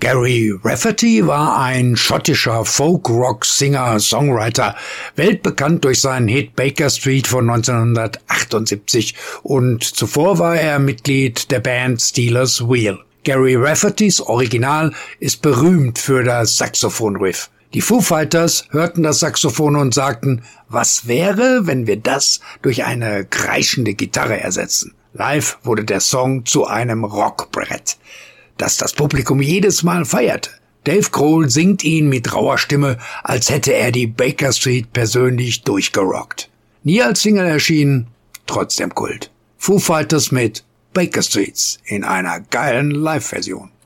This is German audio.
Gary Rafferty war ein schottischer Folk-Rock-Singer-Songwriter, weltbekannt durch seinen Hit Baker Street von 1978 und zuvor war er Mitglied der Band Stealers Wheel. Gary Raffertys Original ist berühmt für das Saxophon-Riff. Die Foo Fighters hörten das Saxophon und sagten, was wäre, wenn wir das durch eine kreischende Gitarre ersetzen? Live wurde der Song zu einem Rockbrett, das das Publikum jedes Mal feierte. Dave Grohl singt ihn mit rauer Stimme, als hätte er die Baker Street persönlich durchgerockt. Nie als Single erschienen, trotzdem Kult. Foo Fighters mit Baker Streets in einer geilen Live-Version.